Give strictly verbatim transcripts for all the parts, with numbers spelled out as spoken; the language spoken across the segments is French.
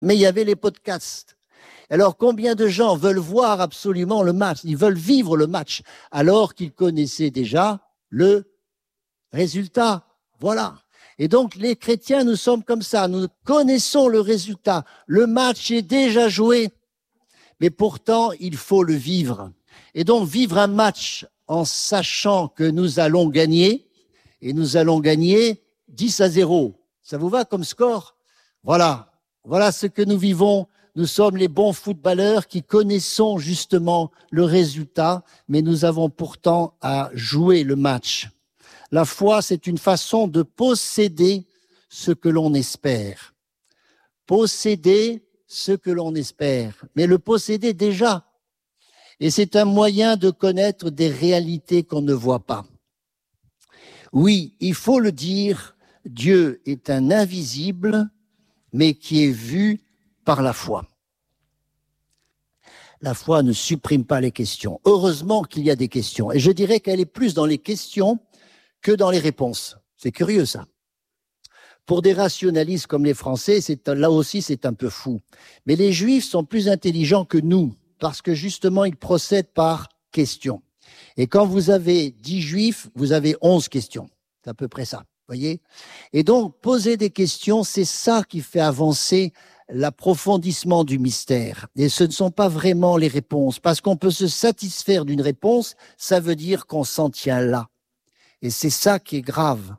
mais il y avait les podcasts. Alors, combien de gens veulent voir absolument le match? Ils veulent vivre le match, alors qu'ils connaissaient déjà le résultat. Voilà. Et donc, les chrétiens, nous sommes comme ça. Nous connaissons le résultat. Le match est déjà joué. Mais pourtant, il faut le vivre. Et donc, vivre un match en sachant que nous allons gagner, et nous allons gagner dix à zéro. Ça vous va comme score? Voilà. Voilà ce que nous vivons. Nous sommes les bons footballeurs qui connaissons justement le résultat, mais nous avons pourtant à jouer le match. La foi, c'est une façon de posséder ce que l'on espère. Posséder ce que l'on espère, mais le posséder déjà. Et c'est un moyen de connaître des réalités qu'on ne voit pas. Oui, il faut le dire, Dieu est un invisible, mais qui est vu par la foi. La foi ne supprime pas les questions. Heureusement qu'il y a des questions. Et je dirais qu'elle est plus dans les questions que dans les réponses. C'est curieux, ça. Pour des rationalistes comme les Français, c'est, là aussi, c'est un peu fou. Mais les Juifs sont plus intelligents que nous, parce que justement, ils procèdent par questions. Et quand vous avez dix Juifs, vous avez onze questions. C'est à peu près ça, voyez? Et donc, poser des questions, c'est ça qui fait avancer l'approfondissement du mystère. Et ce ne sont pas vraiment les réponses, parce qu'on peut se satisfaire d'une réponse, ça veut dire qu'on s'en tient là. Et c'est ça qui est grave.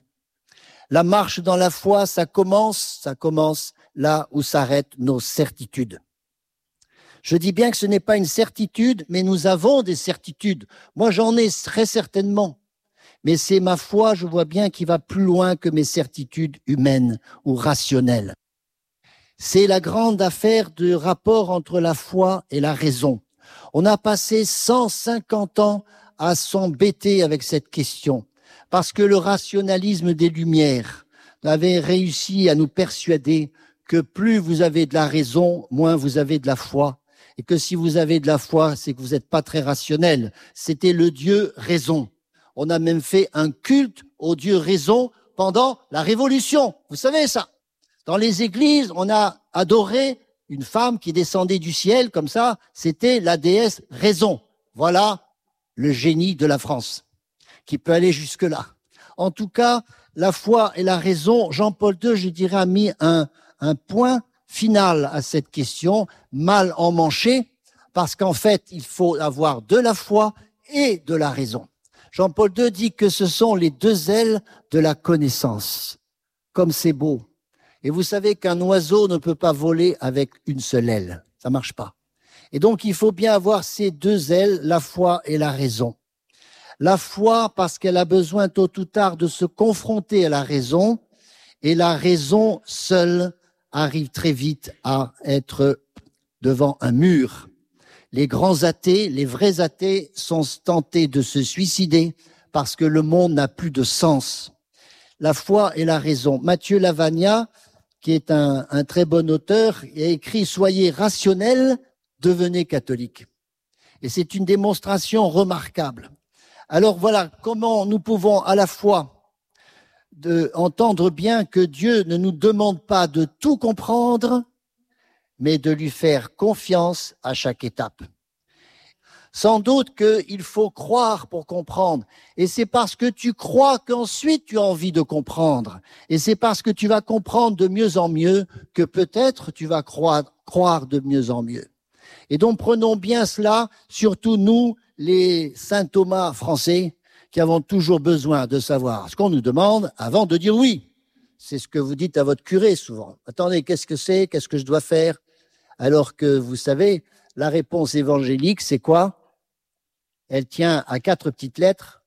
La marche dans la foi, ça commence, ça commence là où s'arrêtent nos certitudes. Je dis bien que ce n'est pas une certitude, mais nous avons des certitudes. Moi, j'en ai très certainement. Mais c'est ma foi, je vois bien, qui va plus loin que mes certitudes humaines ou rationnelles. C'est la grande affaire du rapport entre la foi et la raison. On a passé cent cinquante ans à s'embêter avec cette question, parce que le rationalisme des Lumières avait réussi à nous persuader que plus vous avez de la raison, moins vous avez de la foi, et que si vous avez de la foi, c'est que vous n'êtes pas très rationnel. C'était le Dieu raison. On a même fait un culte au Dieu raison pendant la Révolution. Vous savez ça? Dans les églises, on a adoré une femme qui descendait du ciel, comme ça, c'était la déesse raison. Voilà le génie de la France, qui peut aller jusque-là. En tout cas, la foi et la raison, Jean-Paul deux, je dirais, a mis un, un point final à cette question, mal emmanché, parce qu'en fait, il faut avoir de la foi et de la raison. Jean-Paul deux dit que ce sont les deux ailes de la connaissance. Comme c'est beau. Et vous savez qu'un oiseau ne peut pas voler avec une seule aile. Ça marche pas. Et donc, il faut bien avoir ces deux ailes, la foi et la raison. La foi, parce qu'elle a besoin tôt ou tard de se confronter à la raison, et la raison seule arrive très vite à être devant un mur. Les grands athées, les vrais athées sont tentés de se suicider parce que le monde n'a plus de sens. La foi et la raison. Mathieu Lavagna, qui est un, un très bon auteur, a écrit « Soyez rationnels, devenez catholiques ». Et c'est une démonstration remarquable. Alors voilà comment nous pouvons à la fois de entendre bien que Dieu ne nous demande pas de tout comprendre, mais de lui faire confiance à chaque étape. Sans doute qu'il faut croire pour comprendre. Et c'est parce que tu crois qu'ensuite tu as envie de comprendre. Et c'est parce que tu vas comprendre de mieux en mieux que peut-être tu vas croire, croire de mieux en mieux. Et donc prenons bien cela, surtout nous, les saint Thomas français, qui avons toujours besoin de savoir ce qu'on nous demande avant de dire oui. C'est ce que vous dites à votre curé souvent. Attendez, qu'est-ce que c'est? Qu'est-ce que je dois faire? Alors que vous savez, la réponse évangélique, c'est quoi? Elle tient à quatre petites lettres.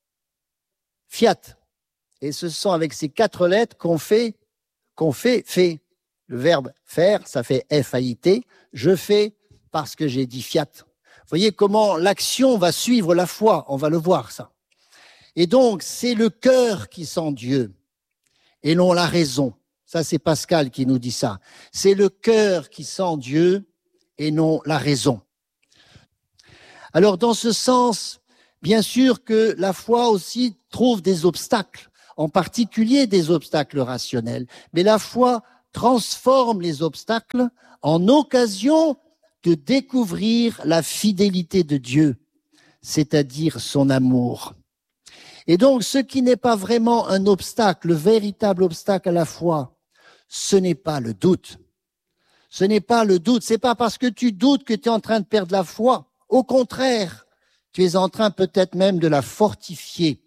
Fiat. Et ce sont avec ces quatre lettres qu'on fait, qu'on fait, fait. Le verbe faire, ça fait F A I T. Je fais parce que j'ai dit fiat. Vous voyez comment l'action va suivre la foi. On va le voir, ça. Et donc, c'est le cœur qui sent Dieu et non la raison. Ça, c'est Pascal qui nous dit ça. C'est le cœur qui sent Dieu et non la raison. Alors, dans ce sens, bien sûr que la foi aussi trouve des obstacles, en particulier des obstacles rationnels. Mais la foi transforme les obstacles en occasion de découvrir la fidélité de Dieu, c'est-à-dire son amour. Et donc, ce qui n'est pas vraiment un obstacle, le véritable obstacle à la foi, ce n'est pas le doute. Ce n'est pas le doute. C'est pas parce que tu doutes que tu es en train de perdre la foi. Au contraire, tu es en train peut-être même de la fortifier.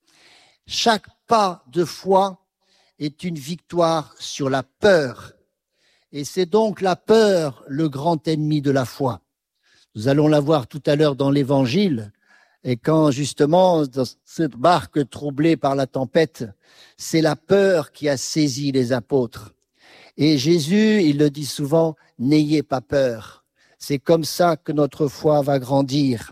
Chaque pas de foi est une victoire sur la peur. Et c'est donc la peur le grand ennemi de la foi. Nous allons la voir tout à l'heure dans l'Évangile. Et quand justement, dans cette barque troublée par la tempête, c'est la peur qui a saisi les apôtres. Et Jésus, il le dit souvent, n'ayez pas peur. C'est comme ça que notre foi va grandir.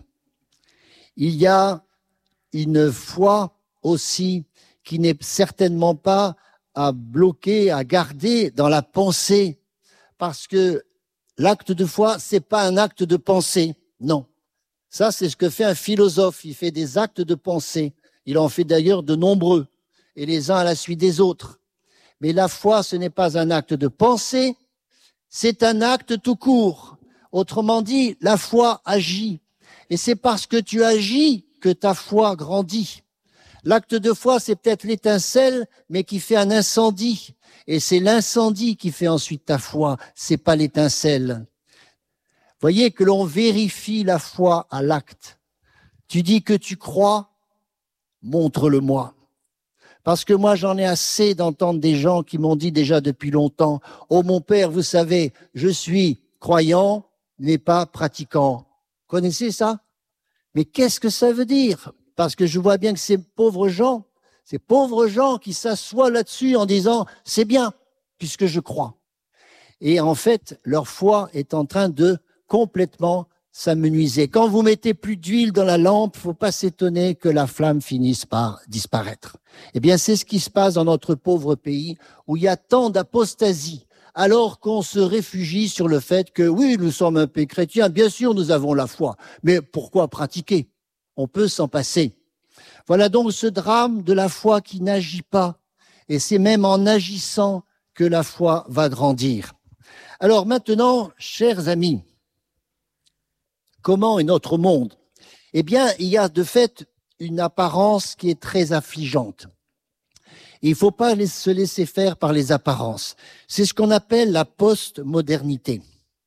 Il y a une foi aussi qui n'est certainement pas à bloquer, à garder dans la pensée, parce que l'acte de foi, c'est pas un acte de pensée, non. Ça, c'est ce que fait un philosophe. Il fait des actes de pensée. Il en fait d'ailleurs de nombreux, et les uns à la suite des autres. Mais la foi, ce n'est pas un acte de pensée, c'est un acte tout court. Autrement dit, la foi agit. Et c'est parce que tu agis que ta foi grandit. L'acte de foi, c'est peut-être l'étincelle, mais qui fait un incendie. Et c'est l'incendie qui fait ensuite ta foi, c'est pas l'étincelle. Voyez que l'on vérifie la foi à l'acte. Tu dis que tu crois, montre-le-moi. Parce que moi, j'en ai assez d'entendre des gens qui m'ont dit déjà depuis longtemps, « Oh mon père, vous savez, je suis croyant, mais pas pratiquant. » Connaissez ça? Mais qu'est-ce que ça veut dire? Parce que je vois bien que ces pauvres gens, ces pauvres gens qui s'assoient là-dessus en disant, « C'est bien, puisque je crois. » Et en fait, leur foi est en train de complètement s'amenuiser. Quand vous mettez plus d'huile dans la lampe, faut pas s'étonner que la flamme finisse par disparaître. Eh bien, c'est ce qui se passe dans notre pauvre pays où il y a tant d'apostasie, alors qu'on se réfugie sur le fait que oui, nous sommes un pays chrétien, bien sûr, nous avons la foi, mais pourquoi pratiquer? On peut s'en passer. Voilà donc ce drame de la foi qui n'agit pas, et c'est même en agissant que la foi va grandir. Alors maintenant, chers amis, comment est notre monde? Eh bien, il y a de fait une apparence qui est très affligeante. Il ne faut pas se laisser faire par les apparences. C'est ce qu'on appelle la postmodernité.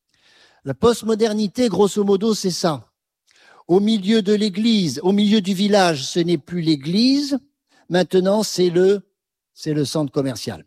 La postmodernité, grosso modo, c'est ça. Au milieu de l'église, au milieu du village, ce n'est plus l'église. Maintenant, c'est le, c'est le centre commercial.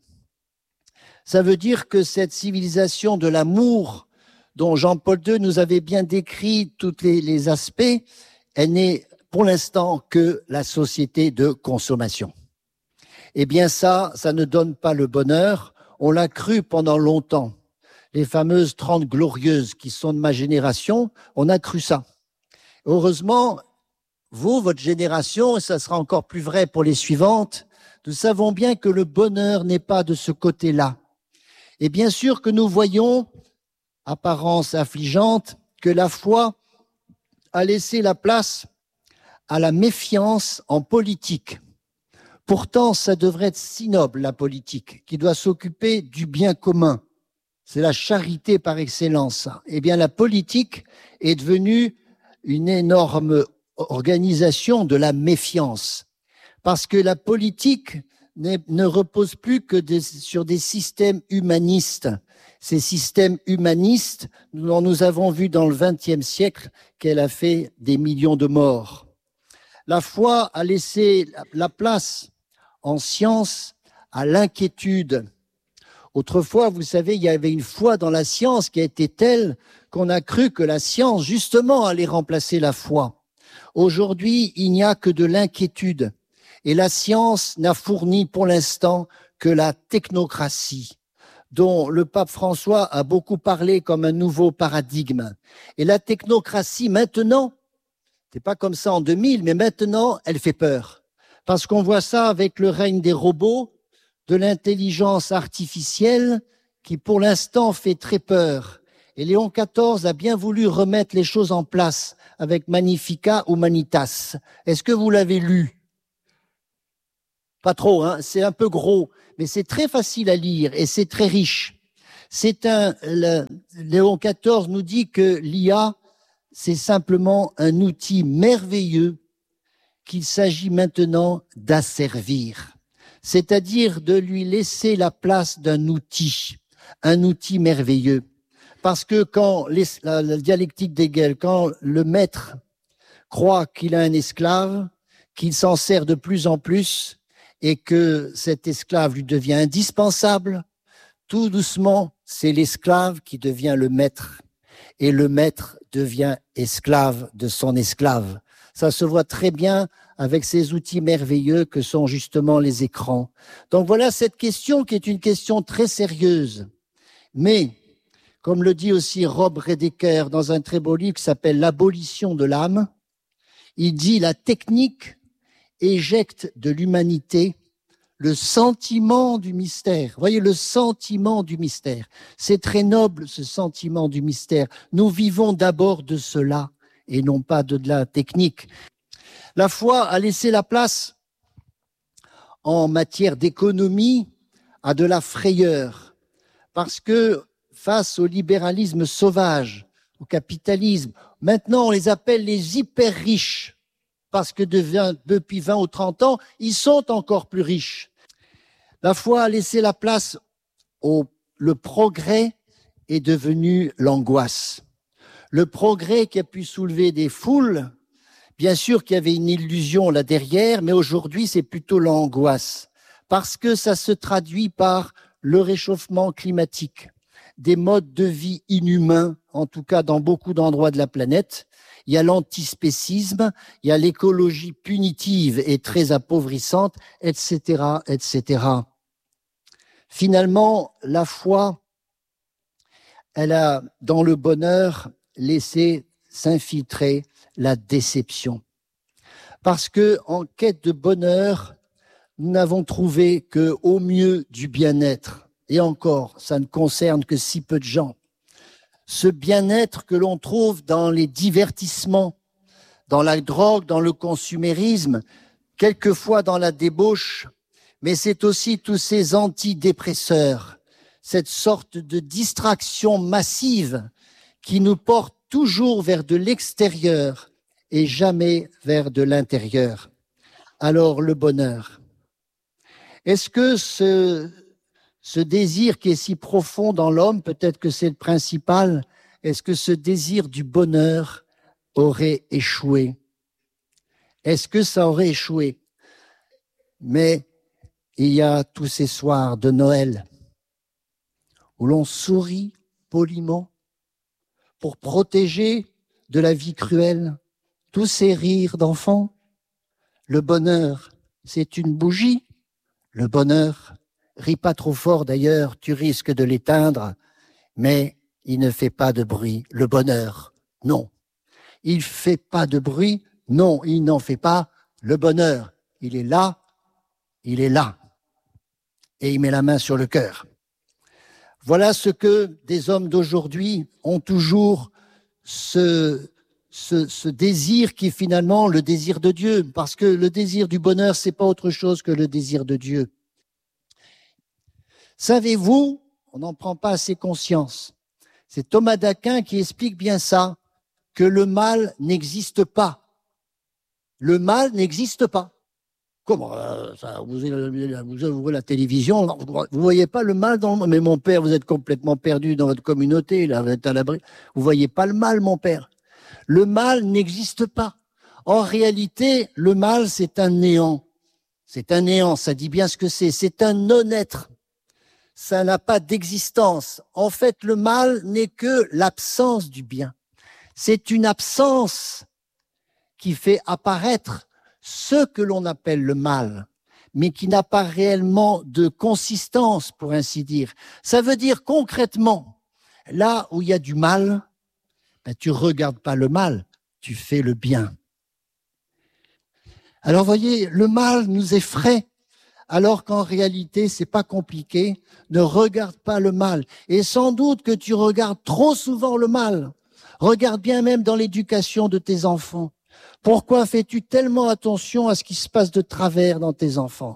Ça veut dire que cette civilisation de l'amour dont Jean-Paul deux nous avait bien décrit tous les, les aspects, elle n'est pour l'instant que la société de consommation. Eh bien ça, ça ne donne pas le bonheur. On l'a cru pendant longtemps. Les fameuses trente glorieuses qui sont de ma génération, on a cru ça. Heureusement, vous, votre génération, et ça sera encore plus vrai pour les suivantes, nous savons bien que le bonheur n'est pas de ce côté-là. Et bien sûr que nous voyons, apparence affligeante, que la foi a laissé la place à la méfiance en politique. Pourtant, ça devrait être si noble, la politique, qui doit s'occuper du bien commun. C'est la charité par excellence. Eh bien, la politique est devenue une énorme organisation de la méfiance. Parce que la politique ne repose plus que des, sur des systèmes humanistes. Ces systèmes humanistes, dont nous avons vu dans le vingtième siècle qu'elle a fait des millions de morts. La foi a laissé la place en science à l'inquiétude. Autrefois, vous savez, il y avait une foi dans la science qui a été telle qu'on a cru que la science, justement, allait remplacer la foi. Aujourd'hui, il n'y a que de l'inquiétude. Et la science n'a fourni pour l'instant que la technocratie, dont le pape François a beaucoup parlé comme un nouveau paradigme. Et la technocratie, maintenant, c'est pas comme ça en deux mille, mais maintenant, elle fait peur. Parce qu'on voit ça avec le règne des robots, de l'intelligence artificielle, qui pour l'instant fait très peur. Et Léon quatorze a bien voulu remettre les choses en place avec Magnificat Humanitas. Est-ce que vous l'avez lu? Pas trop, hein, c'est un peu gros, mais c'est très facile à lire et c'est très riche. C'est un, le, Léon quatorze nous dit que l'I A, c'est simplement un outil merveilleux qu'il s'agit maintenant d'asservir, c'est-à-dire de lui laisser la place d'un outil, un outil merveilleux. Parce que quand les, la, la dialectique d'Hegel, quand le maître croit qu'il a un esclave, qu'il s'en sert de plus en plus et que cet esclave lui devient indispensable, tout doucement, c'est l'esclave qui devient le maître et le maître devient esclave de son esclave. Ça se voit très bien avec ces outils merveilleux que sont justement les écrans. Donc voilà cette question qui est une question très sérieuse. Mais, comme le dit aussi Rob Redeker dans un très beau livre qui s'appelle « L'abolition de l'âme », il dit « La technique éjecte de l'humanité le sentiment du mystère. » Vous voyez, le sentiment du mystère. C'est très noble, ce sentiment du mystère. Nous vivons d'abord de cela et non pas de, de la technique. La foi a laissé la place en matière d'économie à de la frayeur. Parce que face au libéralisme sauvage, au capitalisme, maintenant on les appelle les hyper riches. Parce que depuis vingt ou trente ans, ils sont encore plus riches. La foi a laissé la place au le progrès est devenu l'angoisse. Le progrès qui a pu soulever des foules, bien sûr qu'il y avait une illusion là derrière, mais aujourd'hui c'est plutôt l'angoisse. Parce que ça se traduit par le réchauffement climatique, des modes de vie inhumains, en tout cas dans beaucoup d'endroits de la planète. Il y a l'antispécisme, il y a l'écologie punitive et très appauvrissante, et cetera, et cetera. Finalement, la foi, elle a, dans le bonheur, laissé s'infiltrer la déception. Parce que, en quête de bonheur, nous n'avons trouvé que, au mieux, du bien-être. Et encore, ça ne concerne que si peu de gens. Ce bien-être que l'on trouve dans les divertissements, dans la drogue, dans le consumérisme, quelquefois dans la débauche, mais c'est aussi tous ces antidépresseurs, cette sorte de distraction massive qui nous porte toujours vers de l'extérieur et jamais vers de l'intérieur. Alors, le bonheur. Est-ce que ce... Ce désir qui est si profond dans l'homme, peut-être que c'est le principal, est-ce que ce désir du bonheur aurait échoué? Est-ce que ça aurait échoué? Mais il y a tous ces soirs de Noël où l'on sourit poliment pour protéger de la vie cruelle tous ces rires d'enfants. Le bonheur, c'est une bougie. Le bonheur, ris pas trop fort d'ailleurs, tu risques de l'éteindre, mais il ne fait pas de bruit. Le bonheur, non. Il fait pas de bruit, non, il n'en fait pas. Le bonheur, il est là, il est là. Et il met la main sur le cœur. Voilà ce que des hommes d'aujourd'hui ont toujours ce, ce, ce désir qui est finalement le désir de Dieu, parce que le désir du bonheur, c'est pas autre chose que le désir de Dieu. Savez-vous, on n'en prend pas assez conscience, c'est Thomas d'Aquin qui explique bien ça, que le mal n'existe pas. Le mal n'existe pas. Comment euh, ça, vous, vous ouvrez la télévision, vous voyez pas le mal dans le... Mais mon père, vous êtes complètement perdu dans votre communauté, là, vous êtes à l'abri. Vous voyez pas le mal, mon père. Le mal n'existe pas. En réalité, le mal, c'est un néant. C'est un néant, ça dit bien ce que c'est. C'est un non-être. Ça n'a pas d'existence. En fait, le mal n'est que l'absence du bien. C'est une absence qui fait apparaître ce que l'on appelle le mal, mais qui n'a pas réellement de consistance, pour ainsi dire. Ça veut dire concrètement, là où il y a du mal, ben, tu regardes pas le mal, tu fais le bien. Alors, voyez, le mal nous effraie, alors qu'en réalité, c'est pas compliqué. Ne regarde pas le mal. Et sans doute que tu regardes trop souvent le mal. Regarde bien même dans l'éducation de tes enfants. Pourquoi fais-tu tellement attention à ce qui se passe de travers dans tes enfants?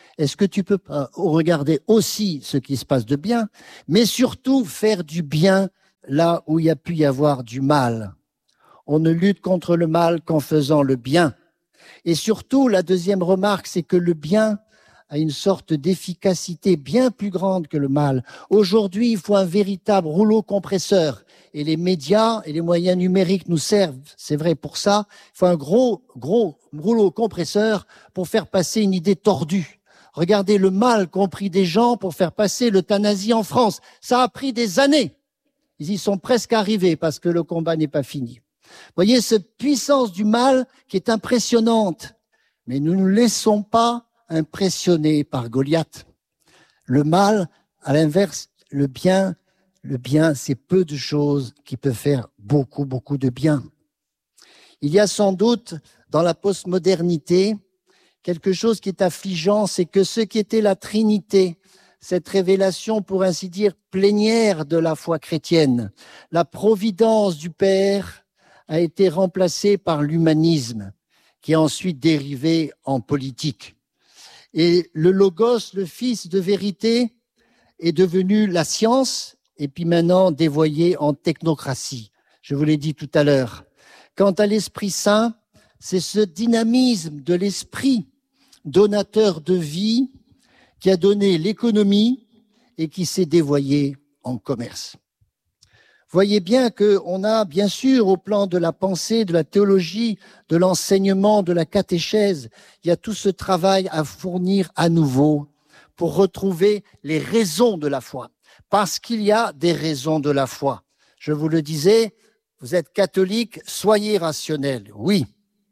Est-ce que tu peux pas regarder aussi ce qui se passe de bien, mais surtout faire du bien là où il y a pu y avoir du mal? On ne lutte contre le mal qu'en faisant le bien. Et surtout, la deuxième remarque, c'est que le bien a une sorte d'efficacité bien plus grande que le mal. Aujourd'hui, il faut un véritable rouleau compresseur. Et les médias et les moyens numériques nous servent, c'est vrai pour ça. Il faut un gros, gros rouleau compresseur pour faire passer une idée tordue. Regardez le mal qu'ont pris des gens pour faire passer l'euthanasie en France. Ça a pris des années. Ils y sont presque arrivés parce que le combat n'est pas fini. Vous voyez cette puissance du mal qui est impressionnante. Mais nous ne nous laissons pas impressionner par Goliath. Le mal, à l'inverse, le bien, le bien, c'est peu de choses qui peuvent faire beaucoup, beaucoup de bien. Il y a sans doute dans la postmodernité quelque chose qui est affligeant, c'est que ce qui était la Trinité, cette révélation, pour ainsi dire, plénière de la foi chrétienne, la providence du Père a été remplacée par l'humanisme, qui a ensuite dérivé en politique. Et le Logos, le Fils de vérité, est devenu la science, et puis maintenant dévoyé en technocratie. Je vous l'ai dit tout à l'heure. Quant à l'Esprit Saint, c'est ce dynamisme de l'Esprit, donateur de vie, qui a donné l'économie et qui s'est dévoyé en commerce. Voyez bien qu'on a, bien sûr, au plan de la pensée, de la théologie, de l'enseignement, de la catéchèse, il y a tout ce travail à fournir à nouveau pour retrouver les raisons de la foi. Parce qu'il y a des raisons de la foi. Je vous le disais, vous êtes catholique, soyez rationnel, oui.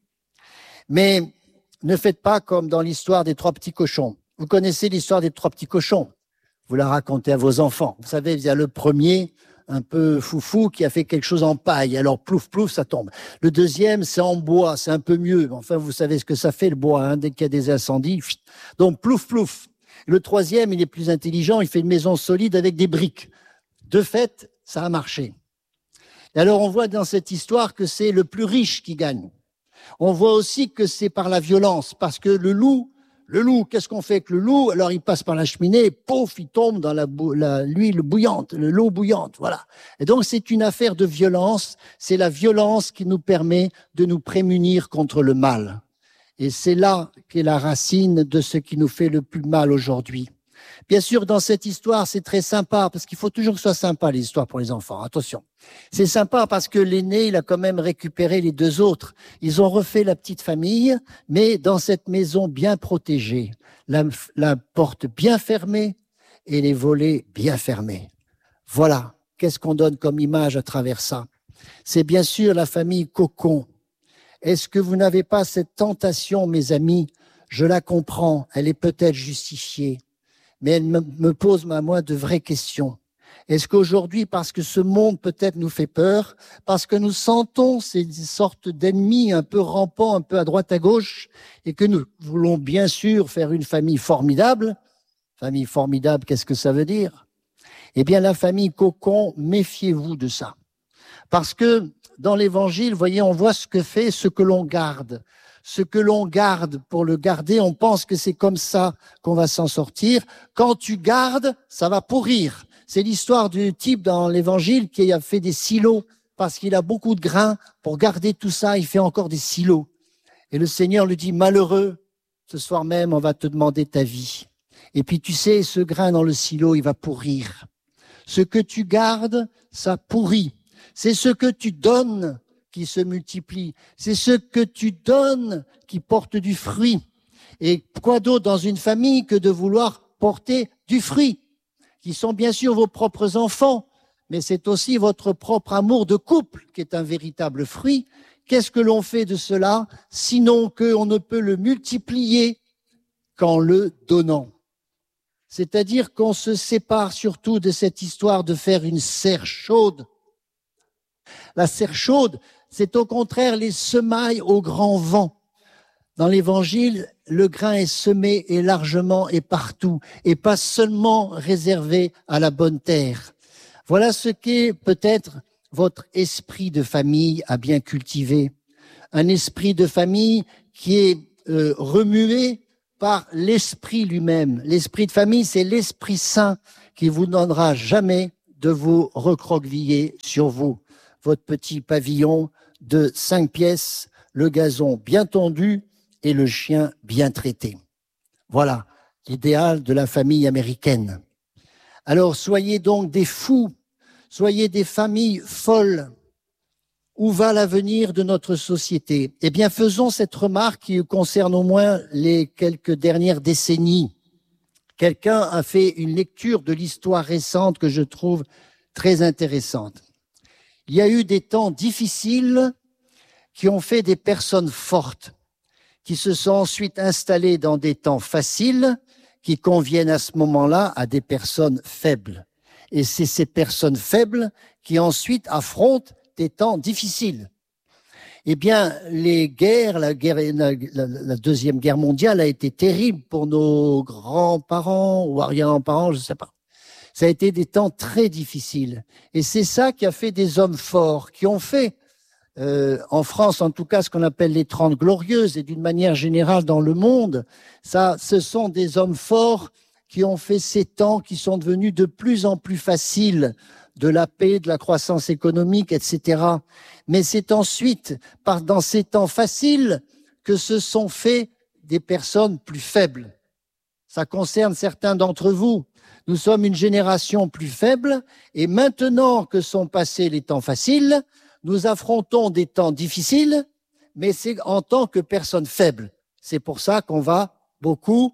Mais ne faites pas comme dans l'histoire des trois petits cochons. Vous connaissez l'histoire des trois petits cochons. Vous la racontez à vos enfants. Vous savez, il y a le premier, un peu foufou, qui a fait quelque chose en paille. Alors, plouf, plouf, ça tombe. Le deuxième, c'est en bois, c'est un peu mieux. Enfin, vous savez ce que ça fait, le bois, hein, dès qu'il y a des incendies. Donc, plouf, plouf. Le troisième, il est plus intelligent, il fait une maison solide avec des briques. De fait, ça a marché. Et alors, on voit dans cette histoire que c'est le plus riche qui gagne. On voit aussi que c'est par la violence, parce que le loup, le loup, qu'est-ce qu'on fait avec le loup? Alors, il passe par la cheminée, et pouf, il tombe dans la, bou- la, l'huile bouillante, l'eau bouillante, voilà. Et donc, c'est une affaire de violence. C'est la violence qui nous permet de nous prémunir contre le mal. Et c'est là qu'est la racine de ce qui nous fait le plus mal aujourd'hui. Bien sûr, dans cette histoire, c'est très sympa, parce qu'il faut toujours que ce soit sympa, les histoires pour les enfants. Attention. C'est sympa parce que l'aîné, il a quand même récupéré les deux autres. Ils ont refait la petite famille, mais dans cette maison bien protégée, la, la porte bien fermée et les volets bien fermés. Voilà. Qu'est-ce qu'on donne comme image à travers ça? C'est bien sûr la famille Cocon. Est-ce que vous n'avez pas cette tentation, mes amis? Je la comprends, elle est peut-être justifiée, mais elle me, me pose à moi de vraies questions. Est-ce qu'aujourd'hui, parce que ce monde peut-être nous fait peur, parce que nous sentons ces sortes d'ennemis un peu rampants, un peu à droite à gauche, et que nous voulons bien sûr faire une famille formidable, famille formidable, qu'est-ce que ça veut dire? Eh bien, la famille Cocon, méfiez-vous de ça. Parce que dans l'Évangile, vous voyez, on voit ce que fait ce que l'on garde. Ce que l'on garde, pour le garder, on pense que c'est comme ça qu'on va s'en sortir. Quand tu gardes, ça va pourrir. C'est l'histoire du type dans l'Évangile qui a fait des silos parce qu'il a beaucoup de grains. Pour garder tout ça, il fait encore des silos. Et le Seigneur lui dit, malheureux, ce soir même, on va te demander ta vie. Et puis tu sais, ce grain dans le silo, il va pourrir. Ce que tu gardes, ça pourrit. C'est ce que tu donnes qui se multiplie. C'est ce que tu donnes qui porte du fruit. Et quoi d'autre dans une famille que de vouloir porter du fruit, qui sont bien sûr vos propres enfants, mais c'est aussi votre propre amour de couple qui est un véritable fruit. Qu'est-ce que l'on fait de cela, sinon qu'on ne peut le multiplier qu'en le donnant? C'est-à-dire qu'on se sépare surtout de cette histoire de faire une serre chaude. La serre chaude, c'est au contraire les semailles au grand vent. Dans l'Évangile, le grain est semé et largement et partout, et pas seulement réservé à la bonne terre. Voilà ce qu'est peut-être votre esprit de famille à bien cultiver. Un esprit de famille qui est euh, remué par l'esprit lui-même. L'esprit de famille, c'est l'Esprit Saint qui vous donnera jamais de vous recroqueviller sur vous. Votre petit pavillon de cinq pièces, le gazon bien tondu et le chien bien traité. Voilà l'idéal de la famille américaine. Alors soyez donc des fous, soyez des familles folles. Où va l'avenir de notre société? Eh bien, faisons cette remarque qui concerne au moins les quelques dernières décennies. Quelqu'un a fait une lecture de l'histoire récente que je trouve très intéressante. Il y a eu des temps difficiles qui ont fait des personnes fortes, qui se sont ensuite installées dans des temps faciles qui conviennent à ce moment-là à des personnes faibles. Et c'est ces personnes faibles qui ensuite affrontent des temps difficiles. Eh bien, les guerres, la, guerre, la, la, la Deuxième Guerre mondiale a été terrible pour nos grands-parents ou arrière-grands-parents, je ne sais pas. Ça a été des temps très difficiles. Et c'est ça qui a fait des hommes forts, qui ont fait, euh, en France en tout cas, ce qu'on appelle les Trente Glorieuses, et d'une manière générale dans le monde, ça, ce sont des hommes forts qui ont fait ces temps qui sont devenus de plus en plus faciles, de la paix, de la croissance économique, et cetera. Mais c'est ensuite, par, dans ces temps faciles, que se sont faits des personnes plus faibles. Ça concerne certains d'entre vous. Nous sommes une génération plus faible et maintenant que sont passés les temps faciles, nous affrontons des temps difficiles, mais c'est en tant que personnes faibles. C'est pour ça qu'on va beaucoup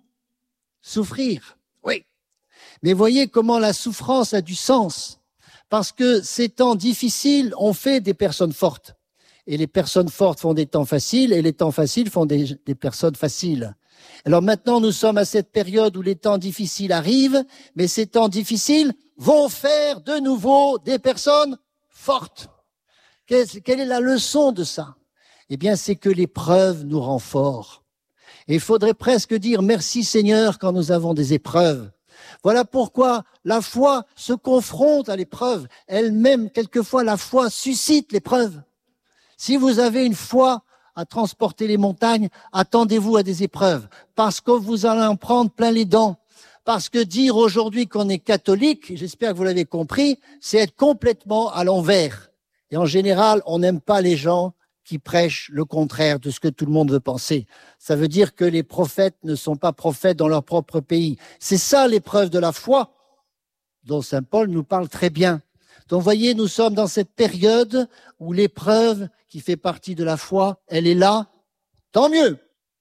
souffrir. Oui. Mais voyez comment la souffrance a du sens. Parce que ces temps difficiles ont fait des personnes fortes. Et les personnes fortes font des temps faciles, et les temps faciles font des, des personnes faciles. Alors maintenant, nous sommes à cette période où les temps difficiles arrivent, mais ces temps difficiles vont faire de nouveau des personnes fortes. Quelle, quelle est la leçon de ça? Eh bien, c'est que l'épreuve nous rend forts. Et il faudrait presque dire merci Seigneur quand nous avons des épreuves. Voilà pourquoi la foi se confronte à l'épreuve. Elle-même, quelquefois, la foi suscite l'épreuve. Si vous avez une foi à transporter les montagnes, attendez-vous à des épreuves, parce que vous allez en prendre plein les dents. Parce que dire aujourd'hui qu'on est catholique, j'espère que vous l'avez compris, c'est être complètement à l'envers. Et en général, on n'aime pas les gens qui prêchent le contraire de ce que tout le monde veut penser. Ça veut dire que les prophètes ne sont pas prophètes dans leur propre pays. C'est ça l'épreuve de la foi dont saint Paul nous parle très bien. Donc voyez, nous sommes dans cette période où l'épreuve qui fait partie de la foi, elle est là. Tant mieux.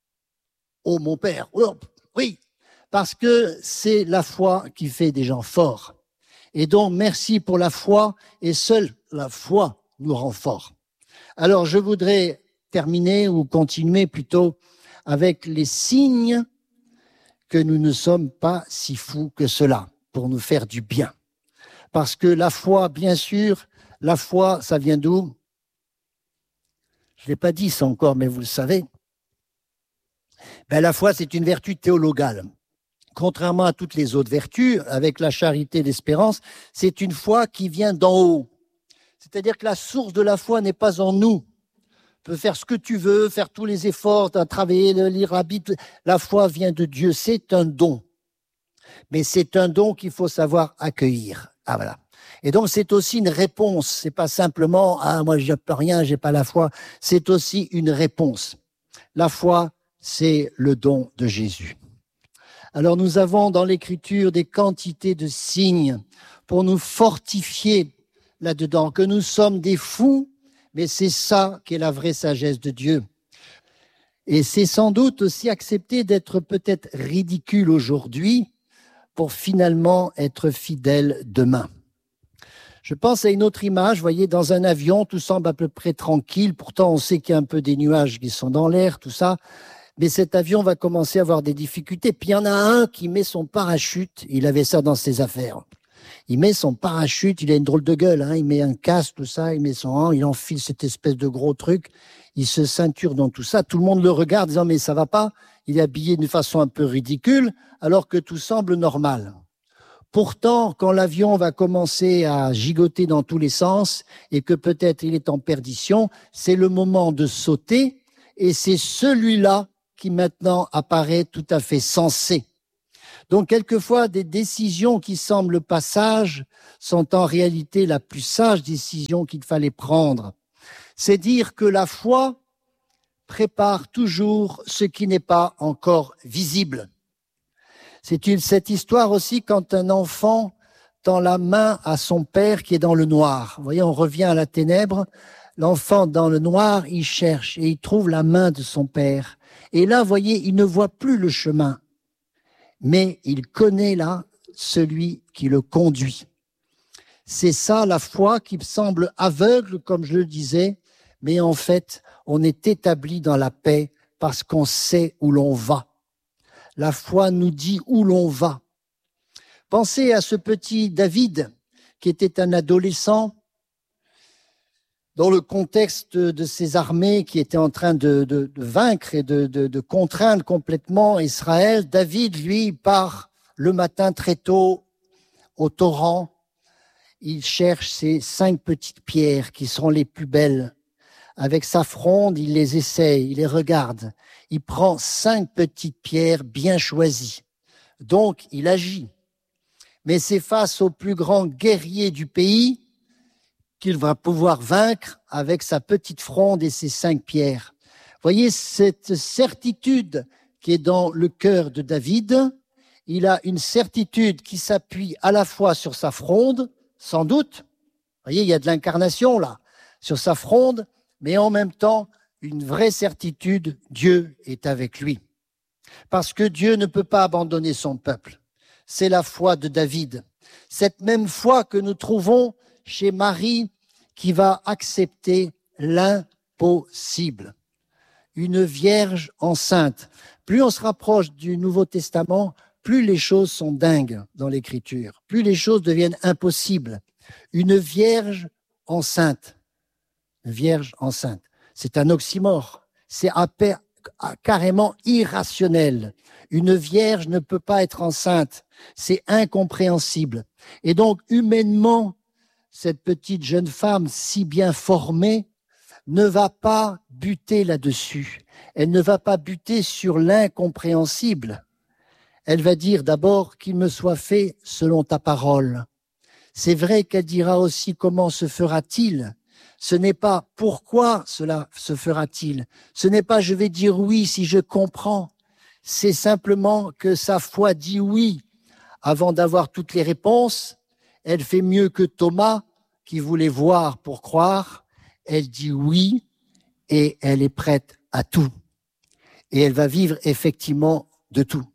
Oh mon Père, oh, oui, parce que c'est la foi qui fait des gens forts. Et donc merci pour la foi, et seule la foi nous rend forts. Alors, je voudrais terminer ou continuer plutôt avec les signes que nous ne sommes pas si fous que cela pour nous faire du bien. Parce que la foi, bien sûr, la foi, ça vient d'où? Je ne l'ai pas dit ça encore, mais vous le savez. Ben, la foi, c'est une vertu théologale. Contrairement à toutes les autres vertus, avec la charité et l'espérance, c'est une foi qui vient d'en haut. C'est-à-dire que la source de la foi n'est pas en nous. Tu peux faire ce que tu veux, faire tous les efforts, travailler, lire la Bible. La foi vient de Dieu, c'est un don. Mais c'est un don qu'il faut savoir accueillir. Ah voilà. Et donc c'est aussi une réponse. C'est pas simplement ah moi je peux rien, j'ai pas la foi. C'est aussi une réponse. La foi, c'est le don de Jésus. Alors nous avons dans l'Écriture des quantités de signes pour nous fortifier là-dedans, que nous sommes des fous, mais c'est ça qui est la vraie sagesse de Dieu. Et c'est sans doute aussi accepter d'être peut-être ridicule aujourd'hui pour finalement être fidèle demain. Je pense à une autre image, vous voyez, dans un avion, tout semble à peu près tranquille, pourtant on sait qu'il y a un peu des nuages qui sont dans l'air, tout ça, mais cet avion va commencer à avoir des difficultés. Puis il y en a un qui met son parachute, il avait ça dans ses affaires. Il met son parachute, il a une drôle de gueule, hein, il met un casque, tout ça, il met son, il enfile cette espèce de gros truc, il se ceinture dans tout ça, tout le monde le regarde disant mais ça va pas, il est habillé d'une façon un peu ridicule, alors que tout semble normal. Pourtant, quand l'avion va commencer à gigoter dans tous les sens et que peut-être il est en perdition, c'est le moment de sauter et c'est celui-là qui maintenant apparaît tout à fait sensée. Donc, quelquefois, des décisions qui semblent pas sages sont en réalité la plus sage décision qu'il fallait prendre. C'est dire que la foi prépare toujours ce qui n'est pas encore visible. C'est une, cette histoire aussi quand un enfant tend la main à son père qui est dans le noir. Vous voyez, on revient à la ténèbre. L'enfant dans le noir, il cherche et il trouve la main de son père. Et là, vous voyez, il ne voit plus le chemin, mais il connaît là celui qui le conduit. C'est ça la foi qui semble aveugle, comme je le disais, mais en fait, on est établi dans la paix parce qu'on sait où l'on va. La foi nous dit où l'on va. Pensez à ce petit David qui était un adolescent dans le contexte de ces armées qui étaient en train de, de, de vaincre et de, de, de contraindre complètement Israël. David, lui, part le matin très tôt au torrent. Il cherche ces cinq petites pierres qui seront les plus belles. Avec sa fronde, il les essaye, il les regarde. Il prend cinq petites pierres bien choisies. Donc, il agit. Mais c'est face au plus grand guerrier du pays qu'il va pouvoir vaincre avec sa petite fronde et ses cinq pierres. Voyez cette certitude qui est dans le cœur de David. Il a une certitude qui s'appuie à la fois sur sa fronde, sans doute. Voyez, il y a de l'incarnation là, sur sa fronde, mais en même temps, une vraie certitude, Dieu est avec lui. Parce que Dieu ne peut pas abandonner son peuple. C'est la foi de David. Cette même foi que nous trouvons chez Marie qui va accepter l'impossible. Une vierge enceinte. Plus on se rapproche du Nouveau Testament, plus les choses sont dingues dans l'Écriture, plus les choses deviennent impossibles. Une vierge enceinte. Une vierge enceinte. C'est un oxymore. C'est carrément irrationnel. Une vierge ne peut pas être enceinte. C'est incompréhensible. Et donc, humainement, cette petite jeune femme si bien formée ne va pas buter là-dessus. Elle ne va pas buter sur l'incompréhensible. Elle va dire d'abord qu'il me soit fait selon ta parole. C'est vrai qu'elle dira aussi comment se fera-t-il. Ce n'est pas pourquoi cela se fera-t-il. Ce n'est pas je vais dire oui si je comprends. C'est simplement que sa foi dit oui. Avant d'avoir toutes les réponses, elle fait mieux que Thomas qui voulait voir pour croire. Elle dit oui et elle est prête à tout. Et elle va vivre effectivement de tout.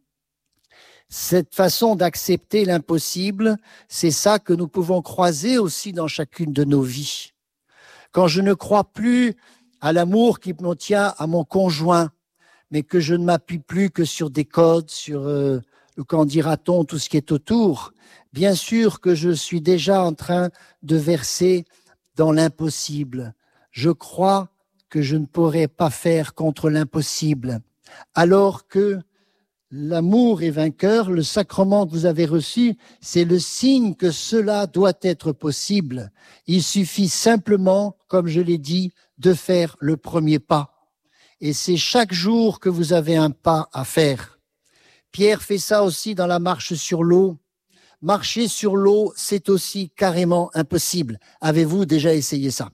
Cette façon d'accepter l'impossible, c'est ça que nous pouvons croiser aussi dans chacune de nos vies. Quand je ne crois plus à l'amour qui me tient à mon conjoint, mais que je ne m'appuie plus que sur des codes, sur euh, le qu'en dira-t-on, tout ce qui est autour, bien sûr que je suis déjà en train de verser dans l'impossible. Je crois que je ne pourrai pas faire contre l'impossible, alors que l'amour est vainqueur, le sacrement que vous avez reçu, c'est le signe que cela doit être possible. Il suffit simplement, comme je l'ai dit, de faire le premier pas. Et c'est chaque jour que vous avez un pas à faire. Pierre fait ça aussi dans la marche sur l'eau. Marcher sur l'eau, c'est aussi carrément impossible. Avez-vous déjà essayé ça?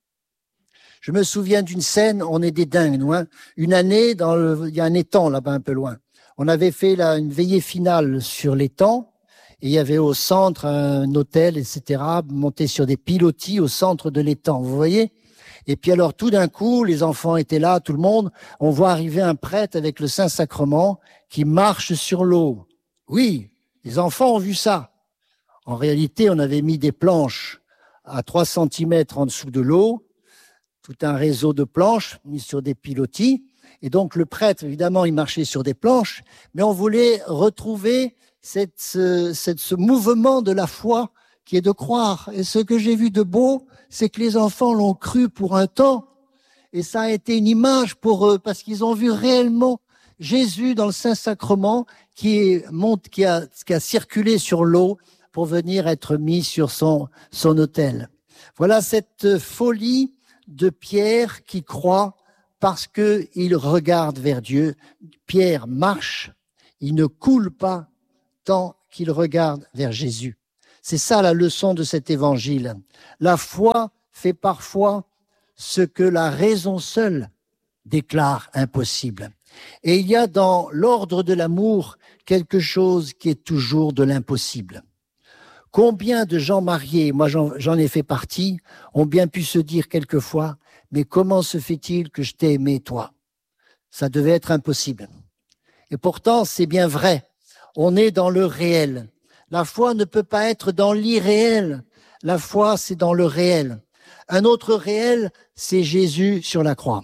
Je me souviens d'une scène, on est des dingues, nous, hein. Une année, dans le, il y a un étang là-bas un peu loin. On avait fait là une veillée finale sur l'étang et il y avait au centre un hôtel, et cetera, monté sur des pilotis au centre de l'étang, vous voyez? Et puis alors tout d'un coup, les enfants étaient là, tout le monde, on voit arriver un prêtre avec le Saint-Sacrement qui marche sur l'eau. Oui, les enfants ont vu ça. En réalité, on avait mis des planches à trois centimètres en dessous de l'eau, tout un réseau de planches mis sur des pilotis. Et donc, le prêtre, évidemment, il marchait sur des planches, mais on voulait retrouver cette, ce, cette, ce mouvement de la foi qui est de croire. Et ce que j'ai vu de beau, c'est que les enfants l'ont cru pour un temps. Et ça a été une image pour eux, parce qu'ils ont vu réellement Jésus dans le Saint-Sacrement qui, est, monte, qui, a, qui a circulé sur l'eau pour venir être mis sur son, son autel. Voilà cette folie de Pierre qui croit parce qu'il regarde vers Dieu. Pierre marche, il ne coule pas tant qu'il regarde vers Jésus. C'est ça la leçon de cet évangile. La foi fait parfois ce que la raison seule déclare impossible. Et il y a dans l'ordre de l'amour quelque chose qui est toujours de l'impossible. Combien de gens mariés, moi j'en, j'en ai fait partie, ont bien pu se dire quelquefois, mais comment se fait-il que je t'ai aimé toi? Ça devait être impossible. Et pourtant, c'est bien vrai. On est dans le réel. La foi ne peut pas être dans l'irréel. La foi, c'est dans le réel. Un autre réel, c'est Jésus sur la croix.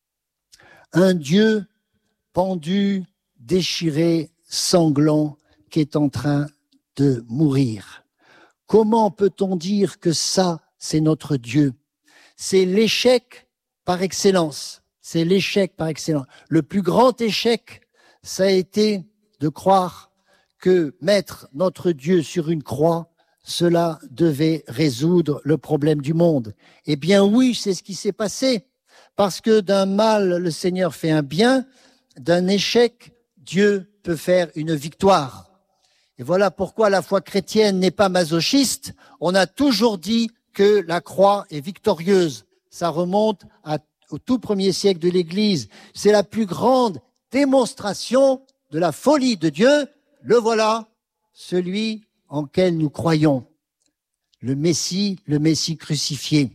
Un Dieu pendu, déchiré, sanglant, qui est en train de mourir. Comment peut-on dire que ça, c'est notre Dieu? C'est l'échec par excellence. C'est l'échec par excellence. Le plus grand échec, ça a été de croire que mettre notre Dieu sur une croix, cela devait résoudre le problème du monde. Eh bien oui, c'est ce qui s'est passé. Parce que d'un mal, le Seigneur fait un bien, d'un échec, Dieu peut faire une victoire. Et voilà pourquoi la foi chrétienne n'est pas masochiste. On a toujours dit que la croix est victorieuse. Ça remonte à, au tout premier siècle de l'Église. C'est la plus grande démonstration de la folie de Dieu. Le voilà, celui en quel nous croyons. Le Messie, le Messie crucifié.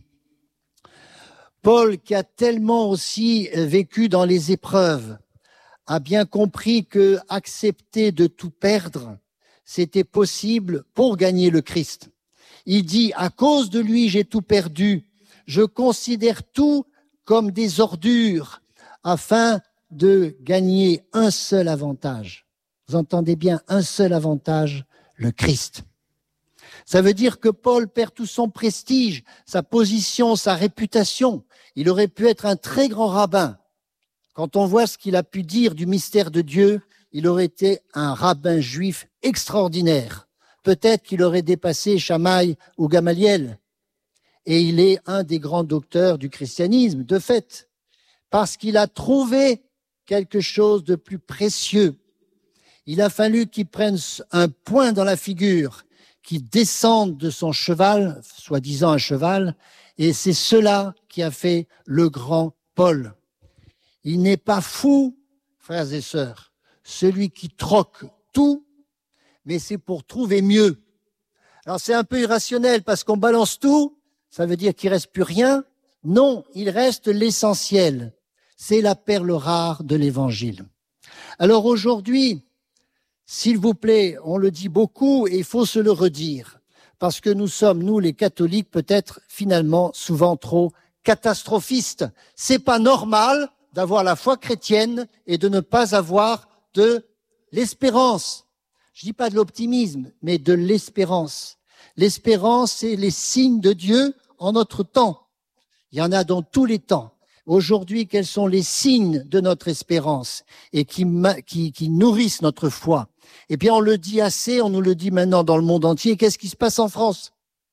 Paul, qui a tellement aussi vécu dans les épreuves, a bien compris que accepter de tout perdre, c'était possible pour gagner le Christ. Il dit, à cause de lui, j'ai tout perdu. Je considère tout comme des ordures afin de gagner un seul avantage. Vous entendez bien, un seul avantage, le Christ. Ça veut dire que Paul perd tout son prestige, sa position, sa réputation. Il aurait pu être un très grand rabbin. Quand on voit ce qu'il a pu dire du mystère de Dieu, il aurait été un rabbin juif extraordinaire. Peut-être qu'il aurait dépassé Chamaï ou Gamaliel. Et il est un des grands docteurs du christianisme, de fait, parce qu'il a trouvé quelque chose de plus précieux. Il a fallu qu'il prenne un point dans la figure, qu'il descende de son cheval, soi-disant un cheval, et c'est cela qui a fait le grand Paul. Il n'est pas fou, frères et sœurs, celui qui troque tout, mais c'est pour trouver mieux. Alors c'est un peu irrationnel parce qu'on balance tout, ça veut dire qu'il reste plus rien. Non, il reste l'essentiel. C'est la perle rare de l'Évangile. Alors aujourd'hui, s'il vous plaît, on le dit beaucoup et il faut se le redire, parce que nous sommes, nous les catholiques, peut-être finalement souvent trop catastrophistes. C'est pas normal d'avoir la foi chrétienne et de ne pas avoir de l'espérance. Je dis pas de l'optimisme, mais de l'espérance. L'espérance, c'est les signes de Dieu en notre temps. Il y en a dans tous les temps. Aujourd'hui, quels sont les signes de notre espérance et qui, qui, qui nourrissent notre foi? Eh bien, on le dit assez, on nous le dit maintenant dans le monde entier. Qu'est-ce qui se passe en France?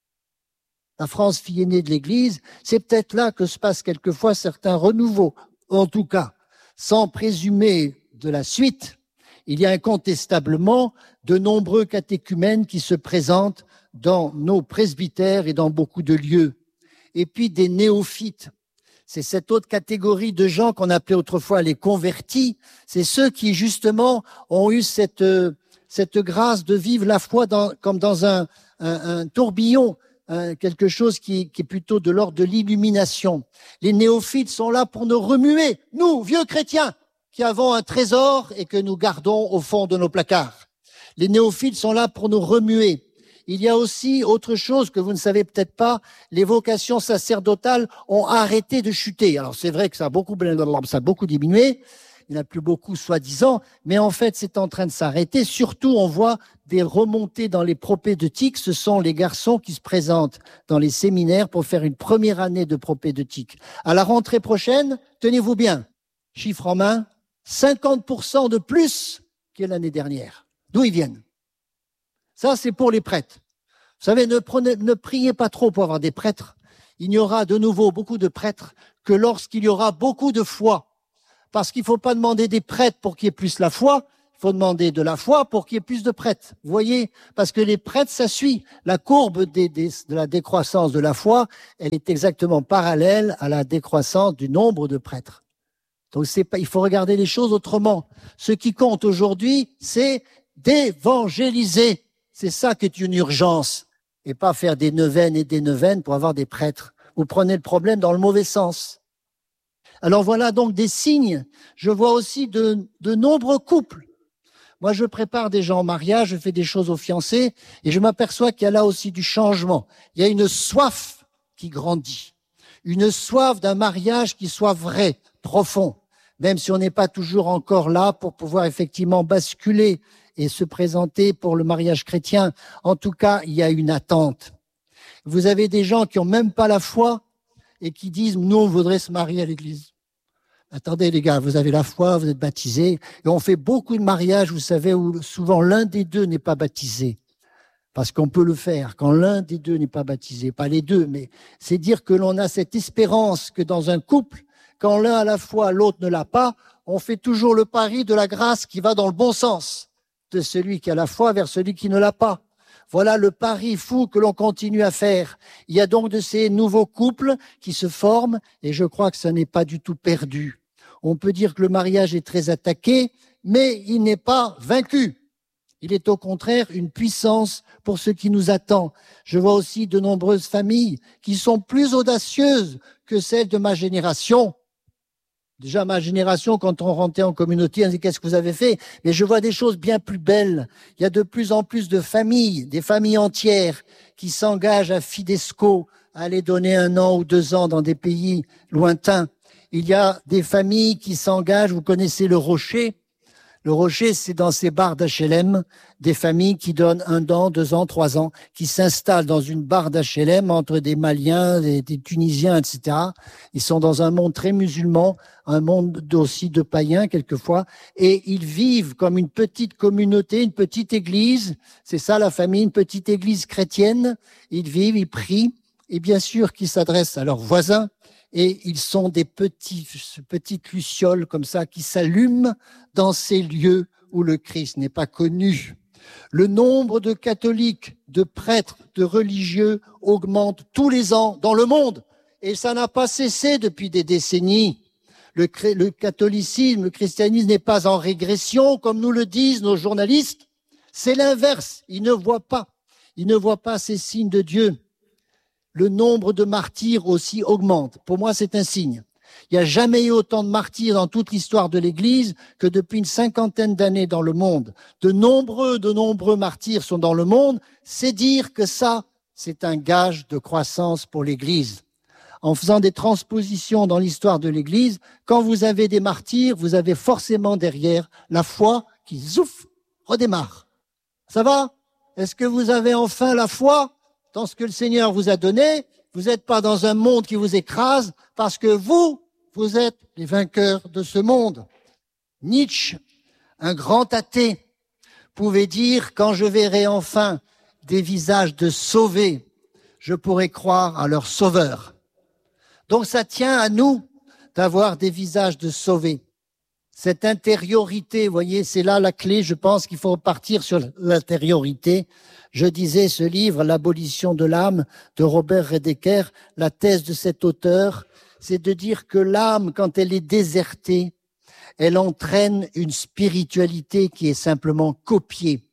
La France, fille aînée de l'Église, c'est peut-être là que se passent quelquefois certains renouveaux. En tout cas, sans présumer de la suite, il y a incontestablement de nombreux catéchumènes qui se présentent dans nos presbytères et dans beaucoup de lieux. Et puis des néophytes. C'est cette autre catégorie de gens qu'on appelait autrefois les convertis. C'est ceux qui, justement, ont eu cette, cette grâce de vivre la foi dans, comme dans un, un, un tourbillon, hein, quelque chose qui, qui est plutôt de l'ordre de l'illumination. Les néophytes sont là pour nous remuer, nous, vieux chrétiens, qui avons un trésor et que nous gardons au fond de nos placards. Les néophytes sont là pour nous remuer. Il y a aussi autre chose que vous ne savez peut-être pas, les vocations sacerdotales ont arrêté de chuter. Alors c'est vrai que ça a beaucoup, ça a beaucoup diminué, il n'y en a plus beaucoup soi-disant, mais en fait c'est en train de s'arrêter. Surtout on voit des remontées dans les propédeutiques, ce sont les garçons qui se présentent dans les séminaires pour faire une première année de propédeutique. À la rentrée prochaine, tenez-vous bien, chiffre en main, cinquante pour cent de plus que l'année dernière. D'où ils viennent? Ça, c'est pour les prêtres. Vous savez, ne, prenez, ne priez pas trop pour avoir des prêtres. Il y aura de nouveau beaucoup de prêtres que lorsqu'il y aura beaucoup de foi. Parce qu'il ne faut pas demander des prêtres pour qu'il y ait plus la foi, il faut demander de la foi pour qu'il y ait plus de prêtres. Vous voyez, parce que les prêtres, ça suit. La courbe des, des, de la décroissance de la foi, elle est exactement parallèle à la décroissance du nombre de prêtres. Donc c'est pas, il faut regarder les choses autrement. Ce qui compte aujourd'hui, c'est d'évangéliser. C'est ça qui est une urgence. Et pas faire des neuvaines et des neuvaines pour avoir des prêtres. Vous prenez le problème dans le mauvais sens. Alors voilà donc des signes. Je vois aussi de, de nombreux couples. Moi, je prépare des gens au mariage, je fais des choses aux fiancés et je m'aperçois qu'il y a là aussi du changement. Il y a une soif qui grandit. Une soif d'un mariage qui soit vrai, profond. Même si on n'est pas toujours encore là pour pouvoir effectivement basculer et se présenter pour le mariage chrétien. En tout cas, il y a une attente. Vous avez des gens qui ont même pas la foi et qui disent, nous, on voudrait se marier à l'église. Attendez les gars, vous avez la foi, vous êtes baptisés. Et on fait beaucoup de mariages, vous savez, où souvent l'un des deux n'est pas baptisé. Parce qu'on peut le faire quand l'un des deux n'est pas baptisé. Pas les deux, mais c'est dire que l'on a cette espérance que dans un couple, quand l'un a la foi, l'autre ne l'a pas, on fait toujours le pari de la grâce qui va dans le bon sens. De celui qui a la foi vers celui qui ne l'a pas. Voilà le pari fou que l'on continue à faire. Il y a donc de ces nouveaux couples qui se forment et je crois que ça n'est pas du tout perdu. On peut dire que le mariage est très attaqué, mais il n'est pas vaincu. Il est au contraire une puissance pour ce qui nous attend. Je vois aussi de nombreuses familles qui sont plus audacieuses que celles de ma génération. Déjà, ma génération, quand on rentrait en communauté, on disait « qu'est-ce que vous avez fait ?» Mais je vois des choses bien plus belles. Il y a de plus en plus de familles, des familles entières qui s'engagent à Fidesco, à aller donner un an ou deux ans dans des pays lointains. Il y a des familles qui s'engagent, vous connaissez le Rocher. Le Rocher, c'est dans ces bars d'H L M, des familles qui donnent un an, deux ans, trois ans, qui s'installent dans une barre d'H L M entre des Maliens, des, des Tunisiens, et cetera. Ils sont dans un monde très musulman, un monde aussi de païens quelquefois, et ils vivent comme une petite communauté, une petite église. C'est ça la famille, une petite église chrétienne. Ils vivent, ils prient, et bien sûr qu'ils s'adressent à leurs voisins. Et ils sont des petits, petites lucioles comme ça qui s'allument dans ces lieux où le Christ n'est pas connu. Le nombre de catholiques, de prêtres, de religieux augmente tous les ans dans le monde. Et ça n'a pas cessé depuis des décennies. Le, le catholicisme, le christianisme n'est pas en régression, comme nous le disent nos journalistes. C'est l'inverse. Ils ne voient pas. Ils ne voient pas ces signes de Dieu. Le nombre de martyrs aussi augmente. Pour moi, c'est un signe. Il n'y a jamais eu autant de martyrs dans toute l'histoire de l'Église que depuis une cinquantaine d'années dans le monde. De nombreux, de nombreux martyrs sont dans le monde. C'est dire que ça, c'est un gage de croissance pour l'Église. En faisant des transpositions dans l'histoire de l'Église, quand vous avez des martyrs, vous avez forcément derrière la foi qui, zouf, redémarre. Ça va? Est-ce que vous avez enfin la foi dans ce que le Seigneur vous a donné? Vous n'êtes pas dans un monde qui vous écrase parce que vous, vous êtes les vainqueurs de ce monde. Nietzsche, un grand athée, pouvait dire « Quand je verrai enfin des visages de sauvés, je pourrai croire à leur sauveur. » Donc ça tient à nous d'avoir des visages de sauvés. Cette intériorité, vous voyez, c'est là la clé, je pense qu'il faut repartir sur l'intériorité. Je disais ce livre, L'abolition de l'âme, de Robert Redeker, la thèse de cet auteur, c'est de dire que l'âme, quand elle est désertée, elle entraîne une spiritualité qui est simplement copiée.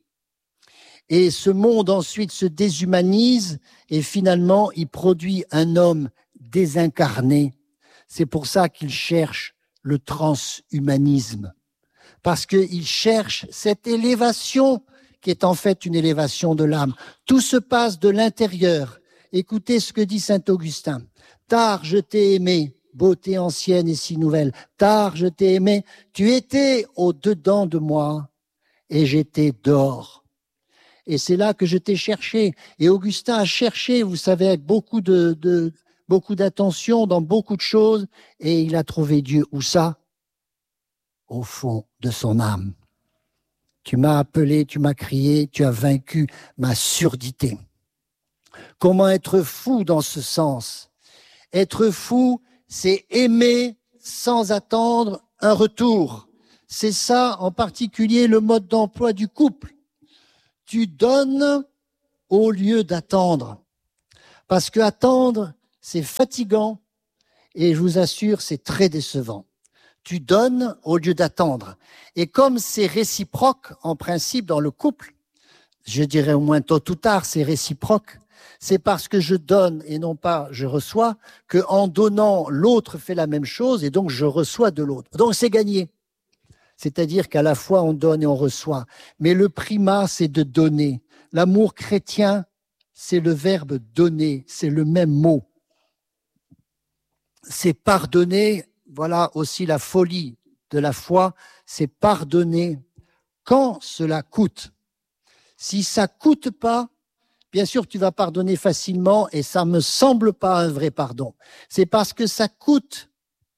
Et ce monde ensuite se déshumanise et finalement il produit un homme désincarné. C'est pour ça qu'il cherche le transhumanisme, parce qu'il cherche cette élévation qui est en fait une élévation de l'âme. Tout se passe de l'intérieur. Écoutez ce que dit saint Augustin. « Tard je t'ai aimé, beauté ancienne et si nouvelle. Tard je t'ai aimé, tu étais au-dedans de moi et j'étais dehors. » Et c'est là que je t'ai cherché. Et Augustin a cherché, vous savez, avec beaucoup de, de beaucoup d'attention dans beaucoup de choses, et il a trouvé Dieu. Où ça? Au fond de son âme. Tu m'as appelé, tu m'as crié, tu as vaincu ma surdité. Comment être fou dans ce sens? Être fou, c'est aimer sans attendre un retour. C'est ça en particulier le mode d'emploi du couple. Tu donnes au lieu d'attendre. Parce que attendre, c'est fatigant et je vous assure, c'est très décevant. Tu donnes au lieu d'attendre. Et comme c'est réciproque, en principe, dans le couple, je dirais au moins tôt ou tard, c'est réciproque. C'est parce que je donne et non pas je reçois que en donnant, l'autre fait la même chose et donc je reçois de l'autre. Donc c'est gagné. C'est-à-dire qu'à la fois on donne et on reçoit. Mais le primat, c'est de donner. L'amour chrétien, c'est le verbe donner, c'est le même mot. C'est pardonner, voilà aussi la folie de la foi, c'est pardonner quand cela coûte. Si ça coûte pas, bien sûr tu vas pardonner facilement et ça me semble pas un vrai pardon. C'est parce que ça coûte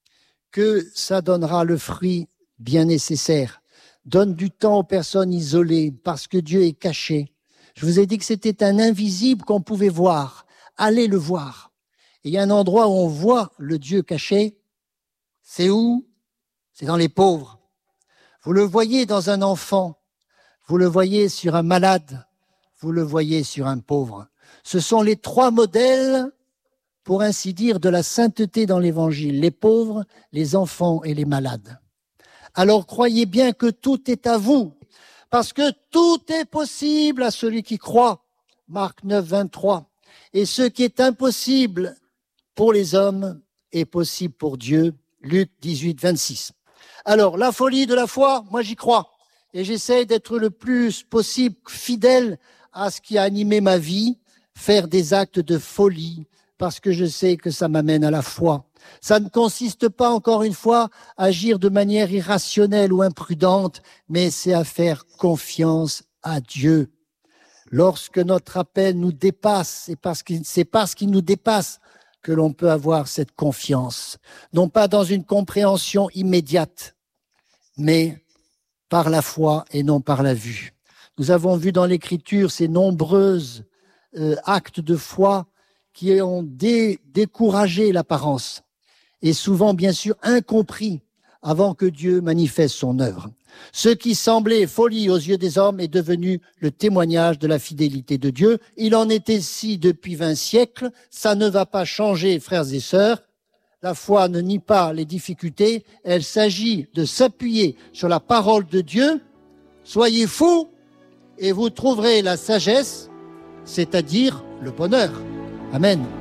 que ça donnera le fruit bien nécessaire. Donne du temps aux personnes isolées parce que Dieu est caché. Je vous ai dit que c'était un invisible qu'on pouvait voir. Allez le voir. Et il y a un endroit où on voit le Dieu caché. C'est où? C'est dans les pauvres. Vous le voyez dans un enfant. Vous le voyez sur un malade. Vous le voyez sur un pauvre. Ce sont les trois modèles, pour ainsi dire, de la sainteté dans l'Évangile. Les pauvres, les enfants et les malades. Alors croyez bien que tout est à vous. Parce que tout est possible à celui qui croit. Marc neuf, vingt-trois. Et ce qui est impossible pour les hommes est possible pour Dieu. Luc dix-huit, vingt-six. Alors, la folie de la foi, moi j'y crois. Et j'essaie d'être le plus possible fidèle à ce qui a animé ma vie, faire des actes de folie, parce que je sais que ça m'amène à la foi. Ça ne consiste pas, encore une fois, à agir de manière irrationnelle ou imprudente, mais c'est à faire confiance à Dieu. Lorsque notre appel nous dépasse, c'est parce que c'est parce qu'il nous dépasse que l'on peut avoir cette confiance. Non pas dans une compréhension immédiate, mais par la foi et non par la vue. Nous avons vu dans l'Écriture ces nombreux euh, actes de foi qui ont dé- découragé l'apparence et souvent, bien sûr, incompris avant que Dieu manifeste son œuvre. Ce qui semblait folie aux yeux des hommes est devenu le témoignage de la fidélité de Dieu. Il en est ainsi depuis vingt siècles. Ça ne va pas changer, frères et sœurs. La foi ne nie pas les difficultés. Elle s'agit de s'appuyer sur la parole de Dieu. Soyez fous et vous trouverez la sagesse, c'est-à-dire le bonheur. Amen.